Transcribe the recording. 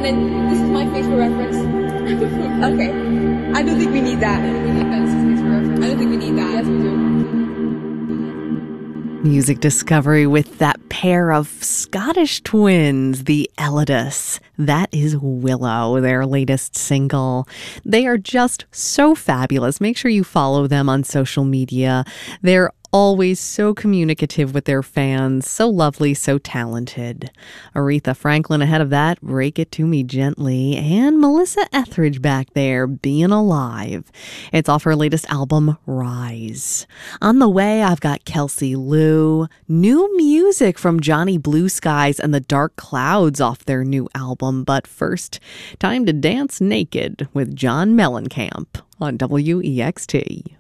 And this is my face for reference. Okay. I don't think we need that. We need that. This is face for reference. I don't think we need that. Yes, we do. Music discovery with that pair of Scottish twins, the Elidis. That is Willow, their latest single. They are just so fabulous. Make sure you follow them on social media. They're always so communicative with their fans, so lovely, so talented. Aretha Franklin ahead of that, Break It To Me Gently, and Melissa Etheridge back there, Being Alive. It's off her latest album, Rise. On the way, I've got Kelsey Lu, new music from Johnny Blue Skies and the Dark Clouds off their new album, but first, time to dance naked with John Mellencamp on WEXT.